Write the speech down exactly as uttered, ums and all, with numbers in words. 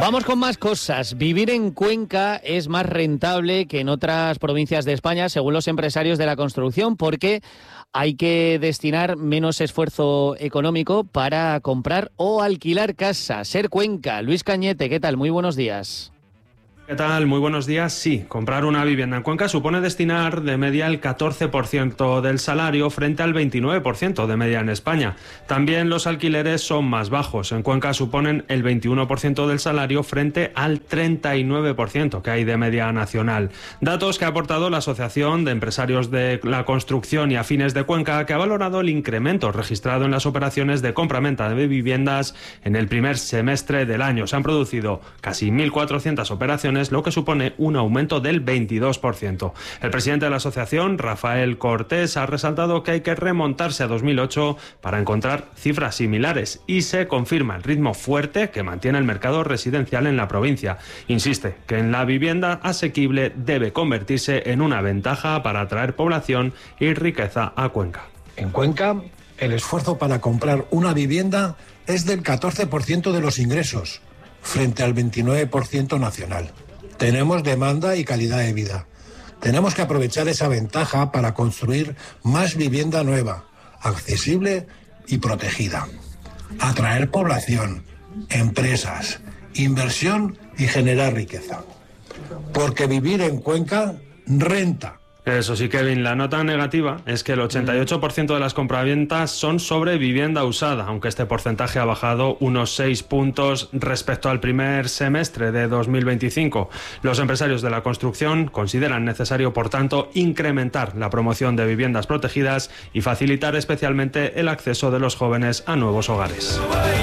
Vamos con más cosas. Vivir en Cuenca es más rentable que en otras provincias de España, según los empresarios de la construcción, porque hay que destinar menos esfuerzo económico para comprar o alquilar casa. Ser Cuenca. Luis Cañete, ¿qué tal? Muy buenos días. ¿Qué tal? Muy buenos días. Sí, comprar una vivienda en Cuenca supone destinar de media el catorce por ciento del salario frente al veintinueve por ciento de media en España. También los alquileres son más bajos. En Cuenca suponen el veintiuno por ciento del salario frente al treinta y nueve por ciento que hay de media nacional. Datos que ha aportado la Asociación de Empresarios de la Construcción y Afines de Cuenca, que ha valorado el incremento registrado en las operaciones de compra-venta de viviendas en el primer semestre del año. Se han producido casi mil cuatrocientas operaciones, lo que supone un aumento del veintidós por ciento. El presidente de la asociación, Rafael Cortés, ha resaltado que hay que remontarse a dos mil ocho para encontrar cifras similares y se confirma el ritmo fuerte que mantiene el mercado residencial en la provincia. Insiste que en la vivienda asequible debe convertirse en una ventaja para atraer población y riqueza a Cuenca. En Cuenca, el esfuerzo para comprar una vivienda es del catorce por ciento de los ingresos, frente al veintinueve por ciento nacional. Tenemos demanda y calidad de vida. Tenemos que aprovechar esa ventaja para construir más vivienda nueva, accesible y protegida. Atraer población, empresas, inversión y generar riqueza. Porque vivir en Cuenca renta. Eso sí, Kevin, la nota negativa es que el ochenta y ocho por ciento de las compraventas son sobre vivienda usada, aunque este porcentaje ha bajado unos seis puntos respecto al primer semestre de dos mil veinticinco. Los empresarios de la construcción consideran necesario, por tanto, incrementar la promoción de viviendas protegidas y facilitar especialmente el acceso de los jóvenes a nuevos hogares.